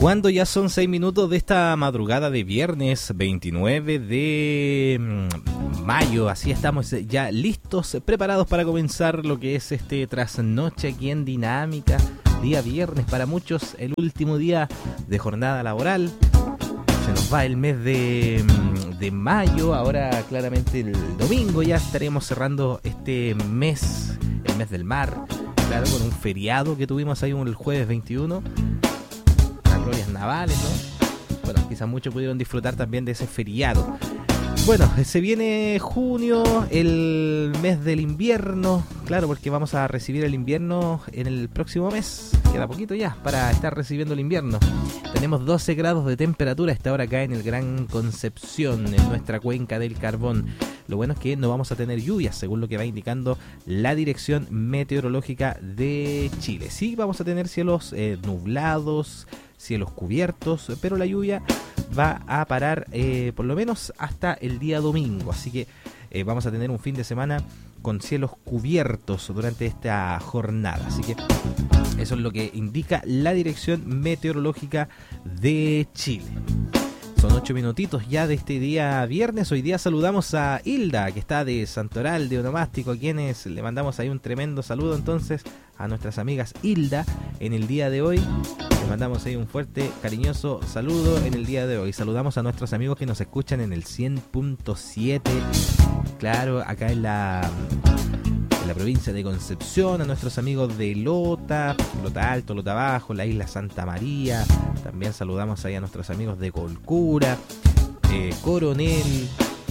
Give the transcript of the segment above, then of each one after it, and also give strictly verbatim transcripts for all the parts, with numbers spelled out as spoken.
Cuando ya son seis minutos de esta madrugada de viernes veintinueve de mayo, así estamos ya listos, preparados para comenzar lo que es este trasnoche aquí en Dinámica. Día viernes para muchos, el último día de jornada laboral. Se nos va el mes de, de mayo, ahora claramente el domingo ya estaremos cerrando este mes, el mes del mar, claro, con un feriado que tuvimos ahí el jueves veintiuno. Glorias navales, ¿no? Bueno, quizás muchos pudieron disfrutar también de ese feriado. Bueno, se viene junio, el mes del invierno, claro, porque vamos a recibir el invierno en el próximo mes. Queda poquito ya para estar recibiendo el invierno. Tenemos doce grados de temperatura a esta hora acá en el Gran Concepción, en nuestra cuenca del Carbón. Lo bueno es que no vamos a tener lluvias, según lo que va indicando la Dirección Meteorológica de Chile. Sí, vamos a tener cielos eh, nublados, cielos cubiertos, pero la lluvia va a parar eh, por lo menos hasta el día domingo, así que eh, vamos a tener un fin de semana con cielos cubiertos durante esta jornada, así que eso es lo que indica la Dirección Meteorológica de Chile. Son ocho minutitos ya de este día viernes. Hoy día saludamos a Hilda, que está de Santoral, de Onomástico, a quienes le mandamos ahí un tremendo saludo entonces a nuestras amigas Hilda en el día de hoy. Le mandamos ahí un fuerte, cariñoso saludo en el día de hoy. Saludamos a nuestros amigos que nos escuchan en el cien punto siete, claro, acá en la... en la provincia de Concepción, a nuestros amigos de Lota, Lota Alto, Lota Bajo, la isla Santa María. También saludamos ahí a nuestros amigos de Colcura, eh, Coronel,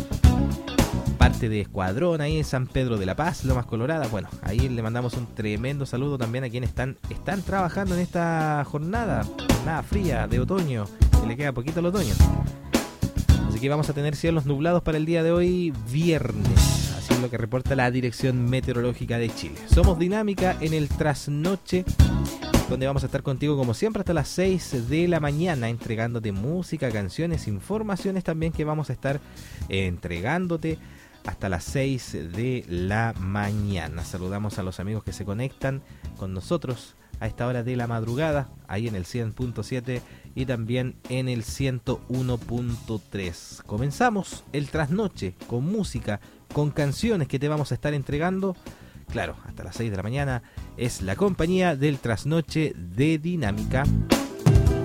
parte de Escuadrón ahí en San Pedro de la Paz, Lomas Colorada. Bueno, ahí le mandamos un tremendo saludo también a quienes están, están trabajando en esta jornada, jornada fría de otoño, que le queda poquito al otoño. Así que vamos a tener cielos nublados para el día de hoy, viernes. Así es lo que reporta la Dirección Meteorológica de Chile. Somos Dinámica en el trasnoche, donde vamos a estar contigo como siempre hasta las seis de la mañana, entregándote música, canciones, informaciones también que vamos a estar eh, entregándote hasta las seis de la mañana. Saludamos a los amigos que se conectan con nosotros a esta hora de la madrugada, ahí en el cien punto siete y también en el ciento uno punto tres. Comenzamos el trasnoche con música, con canciones que te vamos a estar entregando. Claro, hasta las seis de la mañana es la compañía del trasnoche de Dinámica.